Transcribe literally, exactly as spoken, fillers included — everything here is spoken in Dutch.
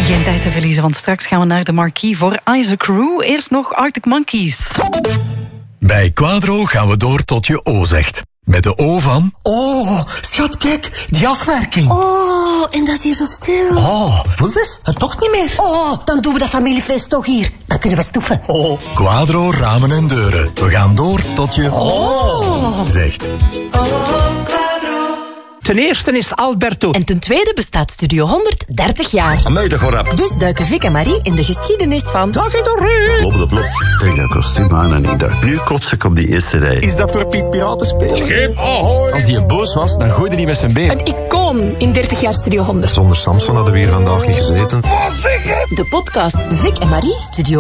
Geen tijd te verliezen, want straks gaan we naar de marquee voor Isaac Crew. Eerst nog Arctic Monkeys. Bij Quadro gaan we door tot je O zegt. Met de O van... Oh, schat, kijk, die afwerking. Oh, en dat is hier zo stil. Oh, voel eens, het toch niet meer. Oh, dan doen we dat familiefeest toch hier. Dan kunnen we stoeven. Oh. Quadro ramen en deuren. We gaan door tot je... Oh. Zegt. Ten eerste is het Alberto. En ten tweede bestaat Studio honderddertig jaar. Amai, dat gaat rap. Dus duiken Vic en Marie in de geschiedenis van... Dag in de rug. Blop de blop. Trek dat kostuum aan en ik dacht, nu kots ik op die eerste rij. Is dat door Piet Piraten spelen? Schip ahoy! Als hij boos was, dan gooide hij met zijn been. Een icoon in dertig jaar Studio honderd. Zonder Samson hadden we hier vandaag niet gezeten. De podcast Vic en Marie Studio